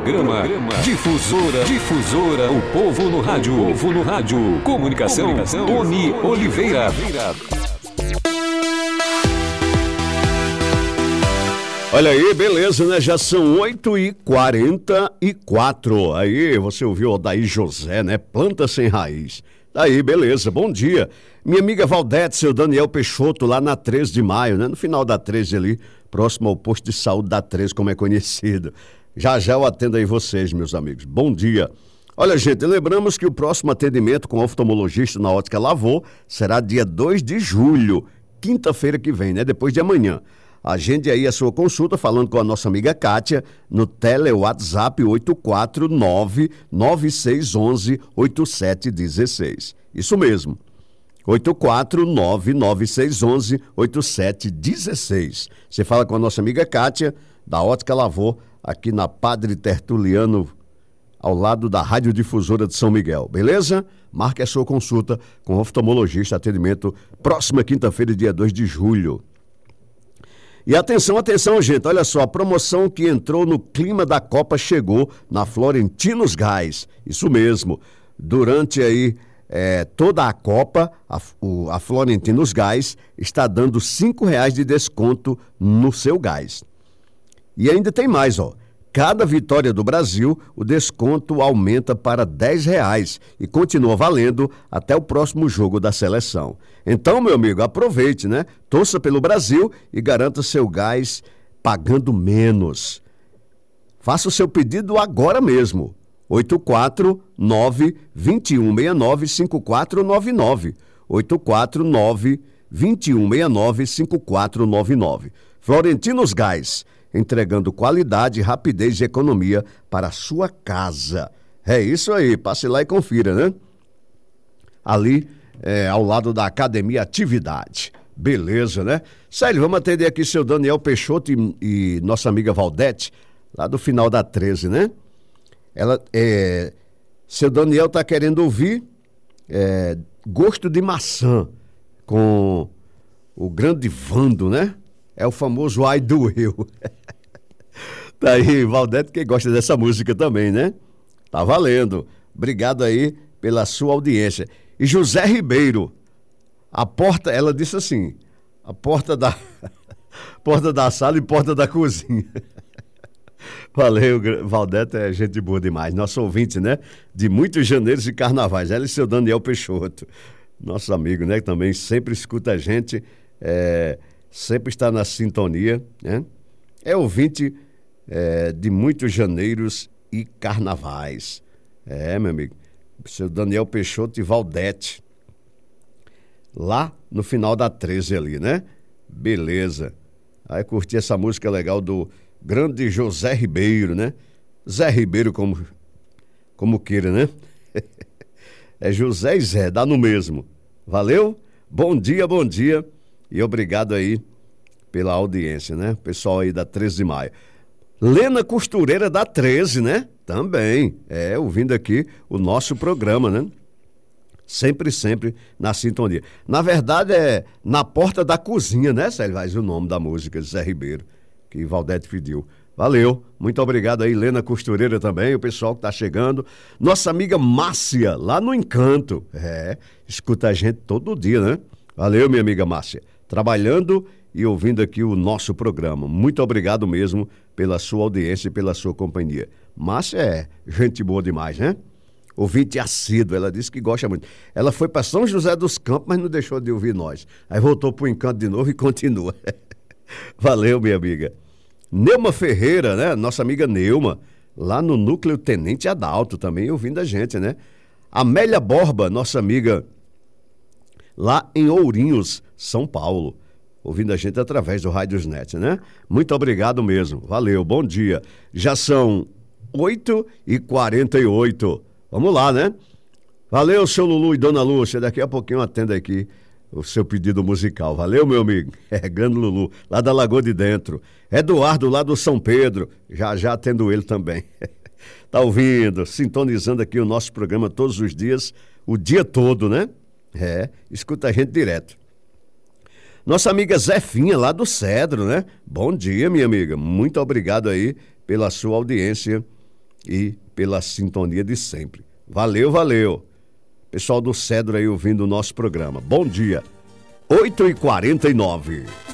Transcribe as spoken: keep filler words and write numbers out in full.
Programa, Programa Difusora, Difusora, o povo no rádio, o povo no rádio. Comunicação, Comunicação Tony Oliveira. Olha aí, beleza, né? Já são oito e quarenta e quatro. Aí, você ouviu o Daí José, né? Planta sem raiz. Daí, beleza, bom dia. Minha amiga Valdete, seu Daniel Peixoto, lá na treze de maio, né? No final da treze ali, próximo ao posto de saúde da treze, como é conhecido. Já já eu atendo aí vocês, meus amigos. Bom dia. Olha, gente, lembramos que o próximo atendimento com o oftalmologista na Ótica Lavô será dia dois de julho, quinta-feira que vem, né? Depois de amanhã. Agende aí a sua consulta falando com a nossa amiga Kátia no tele WhatsApp oito quatro nove, nove seis um um, oito sete um seis. Isso mesmo, oito quatro nove, nove seis um um, oito sete um seis. Você fala com a nossa amiga Kátia, da Ótica Lavô, aqui na Padre Tertuliano, ao lado da Rádio Difusora de São Miguel, beleza? Marque a sua consulta com o oftalmologista, atendimento próxima quinta-feira, dia dois de julho. E atenção, atenção, gente, olha só, a promoção que entrou no clima da Copa chegou na Florentinos Gás, isso mesmo, durante aí é, toda a Copa, a, o, a Florentinos Gás está dando cinco reais de desconto no seu gás. E ainda tem mais, ó, cada vitória do Brasil, o desconto aumenta para dez reais e continua valendo até o próximo jogo da seleção. Então, meu amigo, aproveite, né? Torça pelo Brasil e garanta seu gás pagando menos. Faça o seu pedido agora mesmo. oito quatro nove, dois um seis nove, cinco quatro nove nove. oito quatro nove, dois um seis nove, cinco quatro nove nove. Florentinos Gás, entregando qualidade, rapidez e economia para a sua casa. É isso aí, passe lá e confira, né? Ali, é, ao lado da Academia Atividade. Beleza, né? Sério, vamos atender aqui seu Daniel Peixoto e, e nossa amiga Valdete, lá do final da treze, né? Ela, é, seu Daniel tá querendo ouvir é, Gosto de Maçã, com o grande Vando, né? É o famoso Ai Doeu. Tá aí, Valdete, que gosta dessa música também, né? Tá valendo. Obrigado aí pela sua audiência. E José Ribeiro, a porta, ela disse assim, a porta da, porta da sala e porta da cozinha. Valeu, Valdete, é gente boa demais. Nosso ouvinte, né? De muitos janeiros e carnavais. Ela e seu Daniel Peixoto, nosso amigo, né? Que também sempre escuta a gente, é... sempre está na sintonia, né? É ouvinte é, de muitos janeiros e carnavais. É, meu amigo. Seu Daniel Peixoto e Valdete. Lá no final da treze ali, né? Beleza. Aí curti essa música legal do grande José Ribeiro, né? Zé Ribeiro, como, como queira, né? É José e Zé, dá no mesmo. Valeu? Bom dia, bom dia. E obrigado aí pela audiência, né? Pessoal aí da treze de maio. Lena Costureira da treze, né? Também. É, ouvindo aqui o nosso programa, né? Sempre, sempre na sintonia. Na verdade, é Na Porta da Cozinha, né, Célio? Mas o nome da música, Zé Ribeiro, que Valdete pediu. Valeu. Muito obrigado aí, Lena Costureira também, o pessoal que tá chegando. Nossa amiga Márcia, lá no Encanto. É, escuta a gente todo dia, né? Valeu, minha amiga Márcia. Trabalhando e ouvindo aqui o nosso programa. Muito obrigado mesmo pela sua audiência e pela sua companhia. Márcia é gente boa demais, né? Ouvinte assíduo, ela disse que gosta muito. Ela foi para São José dos Campos, mas não deixou de ouvir nós. Aí voltou para o Encanto de novo e continua. Valeu, minha amiga. Neuma Ferreira, né? Nossa amiga Neuma, lá no Núcleo Tenente Adalto, também ouvindo a gente, né? Amélia Borba, nossa amiga, lá em Ourinhos, São Paulo, ouvindo a gente através do Rádiosnet, né? Muito obrigado mesmo, valeu, bom dia. Já são oito e quarenta e oito, vamos lá, né? Valeu, seu Lulu e Dona Lúcia, daqui a pouquinho eu atendo aqui o seu pedido musical, valeu, meu amigo? É, grande Lulu, lá da Lagoa de Dentro. Eduardo, lá do São Pedro, já já atendo ele também. Tá ouvindo, sintonizando aqui o nosso programa todos os dias, o dia todo, né? É, escuta a gente direto. Nossa amiga Zefinha, lá do Cedro, né? Bom dia, minha amiga. Muito obrigado aí pela sua audiência e pela sintonia de sempre. Valeu, valeu. Pessoal do Cedro aí ouvindo o nosso programa. Bom dia. oito e quarenta e nove.